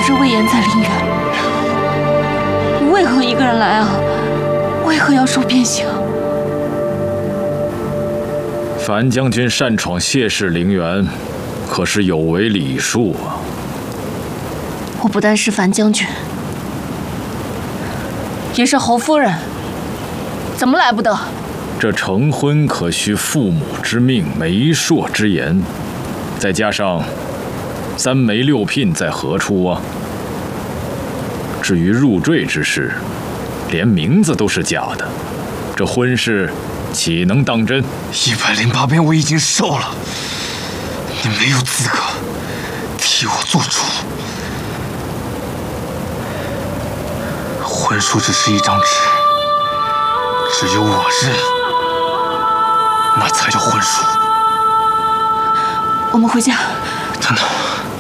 是魏延在陵园，你为何一个人来啊？为何要受鞭刑？ 樊将军擅闯谢氏陵园，可是有违礼数啊！ 我不但是樊将军，也是侯夫人，怎么来不得？ 这成婚可需父母之命、媒妁之言，再加上3媒6聘在何处啊？至于入赘之事，连名字都是假的，这婚事岂能当真 ？108鞭我已经受了，你没有资格替我做主。婚书只是一张纸，只有我认，那才叫婚书。 我们回家。 等等。